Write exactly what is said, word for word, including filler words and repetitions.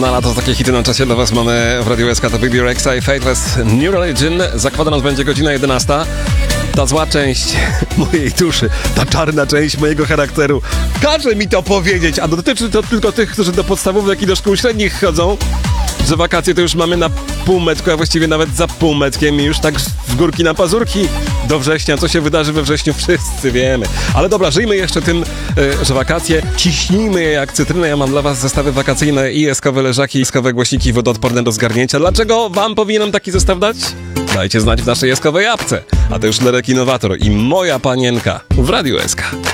Na lato takie hity na czasie dla was mamy w Radiu S K. To Baby Rexha i Faithless New Religion. Za kwadrans będzie godzina jedenasta. Ta zła część mojej duszy, ta czarna część mojego charakteru każe mi to powiedzieć, a dotyczy to tylko tych, którzy do podstawówek i do szkół średnich chodzą, że wakacje to już mamy na półmetku, a właściwie nawet za półmetkiem i już tak w górki na pazurki do września. Co się wydarzy we wrześniu, wszyscy wiemy. Ale dobra, żyjmy jeszcze tym, że wakacje, ciśnijmy je jak cytrynę. Ja mam dla was zestawy wakacyjne i eskowe leżaki, i eskowe głośniki wodoodporne do zgarnięcia. Dlaczego wam powinienem taki zestaw dać? Dajcie znać w naszej eskowej apce. A to już Lerek Innowator i moja panienka w Radiu S K.